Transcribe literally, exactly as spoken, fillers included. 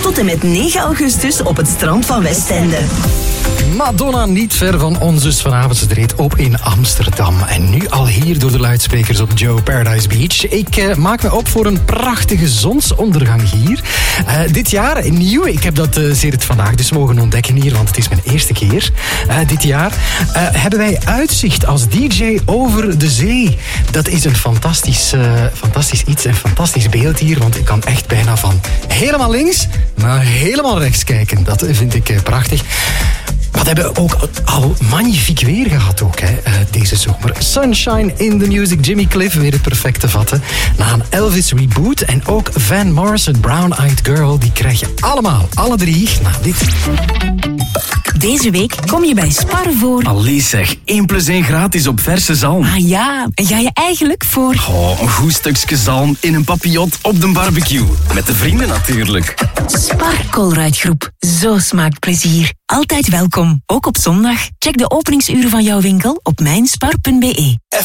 tot en met negen augustus op het strand van Westende. Madonna niet ver van ons, dus vanavond ze treedt op in Amsterdam. En nu al hier door de luidsprekers op Joe Paradise Beach. Ik uh, maak me op voor een prachtige zonsondergang hier. Uh, dit jaar nieuw, ik heb dat uh, sedert vandaag dus mogen ontdekken hier, want het is mijn eerste keer. Uh, dit jaar uh, hebben wij uitzicht als D J over de zee. Dat is een fantastisch, uh, fantastisch iets, een fantastisch beeld hier, want ik kan echt bijna van helemaal links naar helemaal rechts kijken. Dat vind ik uh, prachtig. Maar we hebben ook al magnifiek weer gehad ook, hè, deze zomer. Sunshine in the Music, Jimmy Cliff weer het perfecte vatten. Na een Elvis reboot en ook Van Morrison, Brown Eyed Girl, die krijg je allemaal, alle drie, na dit. Deze week kom je bij Spar voor... Allee zeg, één plus één gratis op verse zalm. Ah ja, en ga je eigenlijk voor... Oh, een goed stukje zalm in een papillot op de barbecue. Met de vrienden natuurlijk. Spar Colruyt-groep. Zo smaakt plezier. Altijd welkom, ook op zondag. Check de openingsuren van jouw winkel op mijnspar punt be.